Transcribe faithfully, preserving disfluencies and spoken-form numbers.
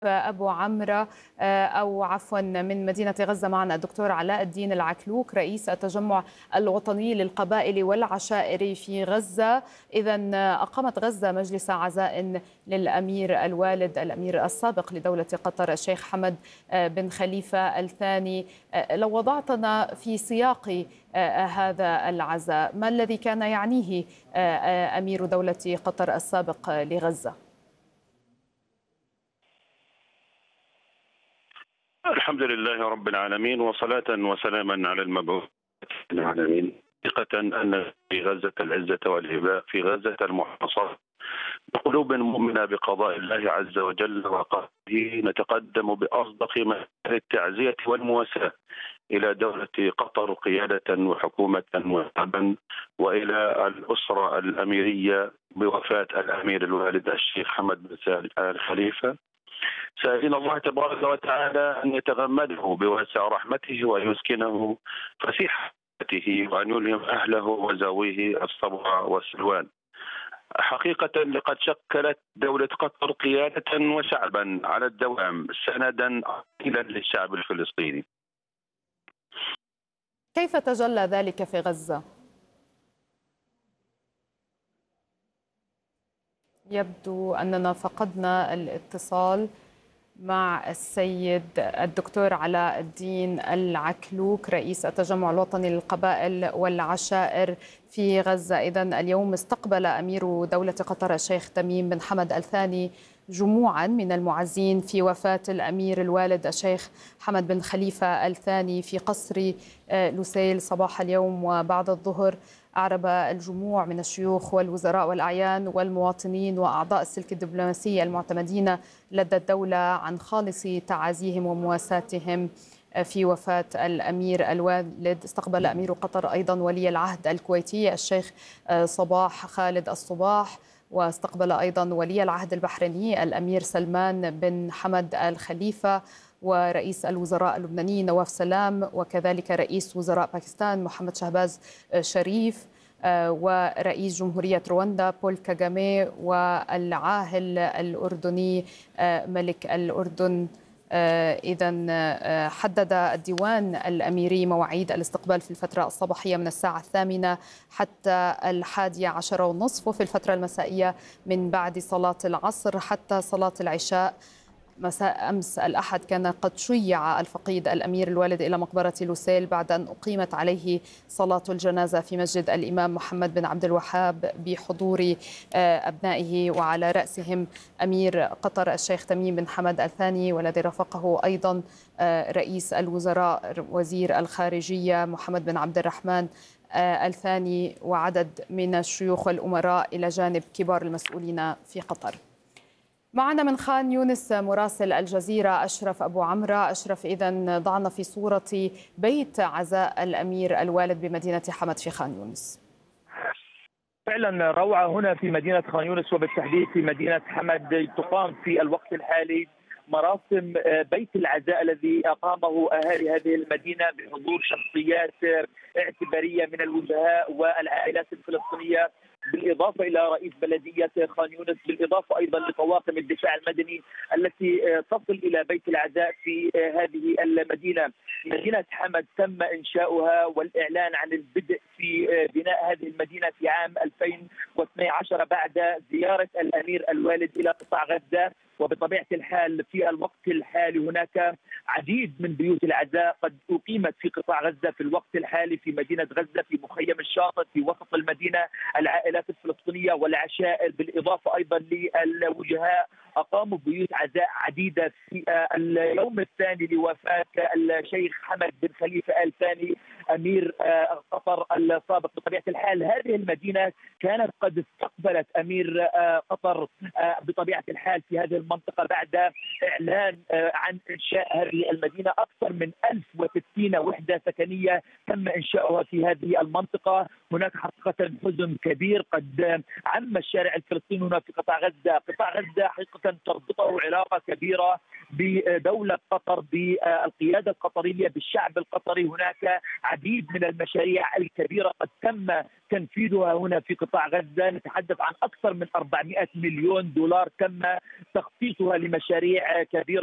أبو عمرو، أو عفوا من مدينة غزة معنا الدكتور علاء الدين العكلوك رئيس التجمع الوطني للقبائل والعشائر في غزة. إذا أقامت غزة مجلس عزاء للأمير الوالد الأمير السابق لدولة قطر الشيخ حمد بن خليفة الثاني. لو وضعتنا في سياق هذا العزاء، ما الذي كان يعنيه أمير دولة قطر السابق لغزة؟ الحمد لله رب العالمين، وصلاة وسلاما على المبعوث العالمين. ثقة أن في غزة العزة والهباء، في غزة المحاصرة، بقلوب مؤمنة بقضاء الله عز وجل وقدره، نتقدم بأصدق مشاعر التعزية والمواساة إلى دولة قطر قيادة وحكومة وشعبا، وإلى الأسرة الأميرية بوفاة الأمير الوالد الشيخ حمد بن آل خليفة، سائلين الله تبارك وتعالى أن يتغمده بواسع رحمته ويسكنه فسيح رحمته، وأن يلهم أهله وزاويه الصبر والسلوان. حقيقة لقد شكلت دولة قطر قيادة وشعبا على الدوام، سندا أصيلا للشعب الفلسطيني. كيف تجلى ذلك في غزة؟ يبدو أننا فقدنا الاتصال مع السيد الدكتور علاء الدين العكلوك رئيس التجمع الوطني للقبائل والعشائر في غزة. إذن اليوم استقبل أمير دولة قطر الشيخ تميم بن حمد الثاني جموعا من المعزين في وفاة الأمير الوالد الشيخ حمد بن خليفة الثاني في قصر لوسيل صباح اليوم. وبعد الظهر أعرب الجموع من الشيوخ والوزراء والأعيان والمواطنين وأعضاء السلك الدبلوماسي المعتمدين لدى الدولة عن خالص تعازيهم ومواساتهم في وفاة الأمير الوالد. استقبل أمير قطر أيضا ولي العهد الكويتي الشيخ صباح خالد الصباح، واستقبل أيضا ولي العهد البحريني الأمير سلمان بن حمد الخليفة، ورئيس الوزراء اللبناني نواف سلام، وكذلك رئيس وزراء باكستان محمد شهباز شريف، ورئيس جمهورية رواندا بول كاغامي، والعاهل الأردني ملك الأردن. إذا حدد الديوان الأميري مواعيد الاستقبال في الفترة الصباحية من الساعة الثامنة حتى الحادية عشر ونصف، وفي الفترة المسائية من بعد صلاة العصر حتى صلاة العشاء. مساء أمس الأحد كان قد شيع الفقيد الأمير الوالد إلى مقبرة لوسيل بعد أن أقيمت عليه صلاة الجنازة في مسجد الإمام محمد بن عبد الوهاب بحضور أبنائه، وعلى رأسهم أمير قطر الشيخ تميم بن حمد الثاني، والذي رافقه أيضا رئيس الوزراء وزير الخارجية محمد بن عبد الرحمن الثاني، وعدد من الشيوخ والأمراء إلى جانب كبار المسؤولين في قطر. معنا من خان يونس مراسل الجزيرة أشرف أبو عمرو. أشرف، إذن ضعنا في صورة بيت عزاء الأمير الوالد بمدينة حمد في خان يونس. فعلا روعة هنا في مدينة خان يونس، وبالتحديد في مدينة حمد. تقام في الوقت الحالي مراسم بيت العزاء الذي أقامه أهالي هذه المدينة بحضور شخصيات اعتبارية من الوجهاء والعائلات الفلسطينية، بالإضافة إلى رئيس بلدية خان يونس، بالإضافة أيضا لطواقم الدفاع المدني التي تصل إلى بيت العزاء في هذه المدينة. مدينة حمد تم إنشاؤها والإعلان عن البدء في بناء هذه المدينة في عام ألفين واثني عشر بعد زيارة الأمير الوالد إلى قطاع غزة. وبطبيعة الحال في الوقت الحالي هناك عديد من بيوت العزاء قد أقيمت في قطاع غزة في الوقت الحالي في مدينة غزة، في مخيم الشاطئ في وسط المدينة. العائلات الفلسطينية والعشائر بالإضافة أيضا للوجهاء أقاموا بيوت عزاء عديدة في اليوم الثاني لوفاة الشيخ حمد بن خليفة آل ثاني أمير قطر السابق. بطبيعة الحال هذه المدينة كانت قد استقبلت أمير قطر بطبيعة الحال في هذه المنطقة بعد إعلان عن إنشاء هذه المدينة. أكثر من ألف وستين وحدة سكنية تم إنشاؤها في هذه المنطقة. هناك حقيقة حزن كبير قد عم الشارع الفلسطيني هنا في قطاع غزة. قطاع غزة حقيقة تربطه علاقة كبيرة بدولة قطر، بالقيادة القطرية، بالشعب القطري. هناك عديد من المشاريع الكبيرة قد تم تنفيذها هنا في قطاع غزة، نتحدث عن أكثر من أربعمائة مليون دولار تم تخصيصها لمشاريع كبيرة